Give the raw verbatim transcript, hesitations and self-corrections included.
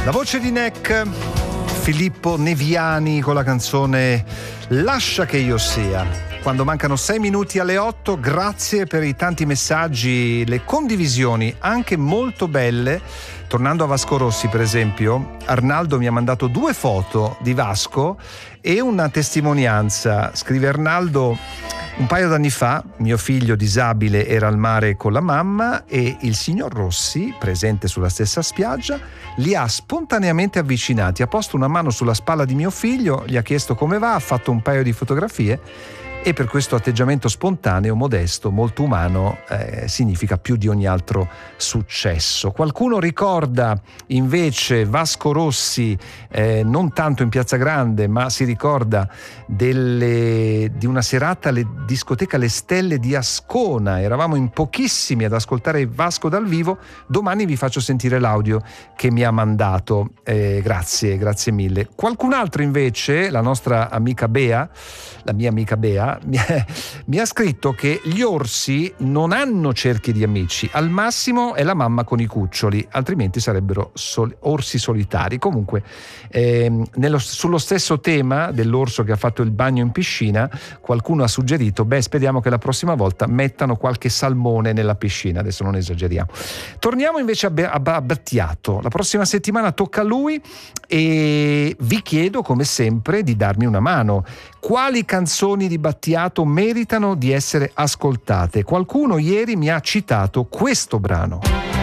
La voce di Neck, Filippo Neviani con la canzone Lascia che io sia. Quando mancano sei minuti alle otto, grazie per i tanti messaggi, le condivisioni anche molto belle. Tornando a Vasco Rossi, per esempio, Arnaldo mi ha mandato due foto di Vasco e una testimonianza. Scrive Arnaldo: un paio d'anni fa mio figlio disabile era al mare con la mamma e il signor Rossi, presente sulla stessa spiaggia, li ha spontaneamente avvicinati, ha posto una mano sulla spalla di mio figlio, gli ha chiesto come va, ha fatto un paio di fotografie e per questo atteggiamento spontaneo, modesto, molto umano, eh, significa più di ogni altro successo. Qualcuno ricorda invece Vasco Rossi eh, non tanto in Piazza Grande, ma si ricorda delle, di una serata alle discoteca Le Stelle di Ascona. Eravamo in pochissimi ad ascoltare Vasco dal vivo. Domani vi faccio sentire l'audio che mi ha mandato. Eh, grazie, grazie mille. Qualcun altro invece, la nostra amica Bea, la mia amica Bea, Mi, è, mi ha scritto che gli orsi non hanno cerchi di amici, al massimo è la mamma con i cuccioli, altrimenti sarebbero sol, orsi solitari. Comunque ehm, nello, sullo stesso tema dell'orso che ha fatto il bagno in piscina, qualcuno ha suggerito: beh, speriamo che la prossima volta mettano qualche salmone nella piscina. Adesso non esageriamo. Torniamo invece a, a, a Battiato. La prossima settimana tocca a lui e vi chiedo come sempre di darmi una mano. Quali canzoni di Battiato meritano di essere ascoltate? Qualcuno ieri mi ha citato questo brano.